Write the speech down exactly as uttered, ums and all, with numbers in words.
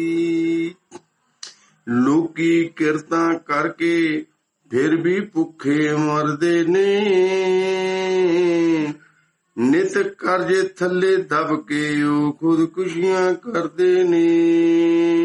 ਲੋਕੀ ਕਿਰਤਾਂ ਕਰਕੇ ਫਿਰ ਵੀ ਭੁੱਖੇ ਮਰਦੇ ਨੇ, ਨਿਤ ਕਰਜ਼ੇ ਥੱਲੇ ਦਬ ਕੇ ਉਹ ਖੁਦਕੁਸ਼ੀਆਂ ਕਰਦੇ ਨੇ।